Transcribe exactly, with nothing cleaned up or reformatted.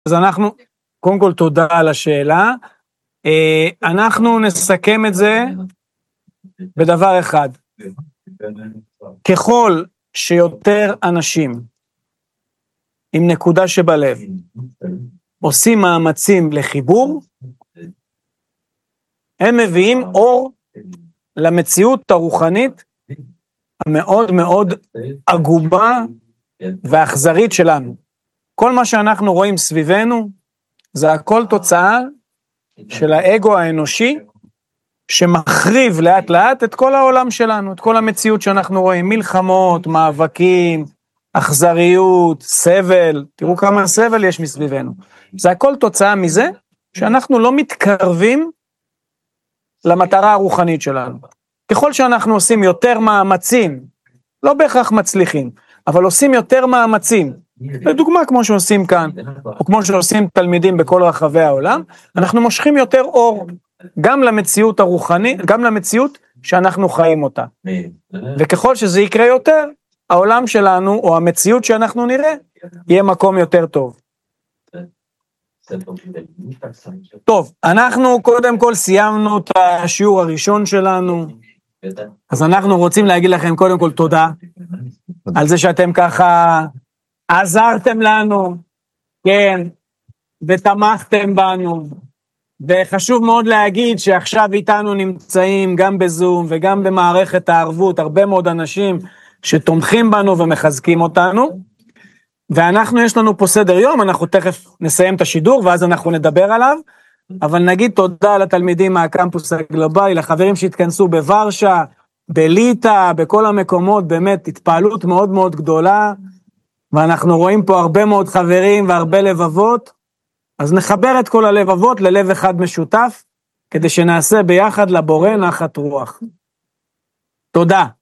אז אנחנו, קודם כל תודה על השאלה, אנחנו נסכם את זה בדבר אחד, ככל שיותר אנשים עם נקודה שבלב עושים מאמצים לחיבור, הם מביאים אור למציאות הרוחנית המאוד מאוד עגומה ואכזרית שלנו. כל מה שאנחנו רואים סביבנו, זה הכל תוצאה של האגו האנושי, שמחריב לאט לאט את כל העולם שלנו, את כל המציאות שאנחנו רואים, מלחמות, מאבקים, אכזריות, סבל, תראו כמה סבל יש מסביבנו. זה הכל תוצאה מזה, שאנחנו לא מתקרבים למטרה הרוחנית שלנו. ככל שאנחנו עושים יותר מאמצים, לא בהכרח מצליחים, אבל עושים יותר מאמצים, לדוגמה כמו שעושים כאן, או כמו שעושים תלמידים בכל רחבי העולם, אנחנו מושכים יותר אור, גם למציאות הרוחנית, גם למציאות שאנחנו חיים אותה. וככל שזה יקרה יותר, העולם שלנו, או המציאות שאנחנו נראה, יהיה מקום יותר טוב. טוב, אנחנו קודם כל סיימנו את השיעור הראשון שלנו, אז אנחנו רוצים להגיד לכם קודם כל תודה, על זה שאתם ככה עזרתם לנו, כן, ותמכתם בנו, וחשוב מאוד להגיד שעכשיו איתנו נמצאים גם בזום וגם במערכת הערבות, הרבה מאוד אנשים שתומכים בנו ומחזקים אותנו, ואנחנו יש לנו פה סדר יום, אנחנו תכף נסיים את השידור ואז אנחנו נדבר עליו, אבל נגיד תודה לתלמידים מהקמפוס הגלובלי, לחברים שהתכנסו בוורשה, בליטא, בכל המקומות, באמת התפעלות מאוד מאוד גדולה, ואנחנו רואים פה הרבה מאוד חברים והרבה לבבות, אז נחבר את כל הלבבות ללב אחד משותף, כדי שנעשה ביחד לבורא נחת רוח. תודה.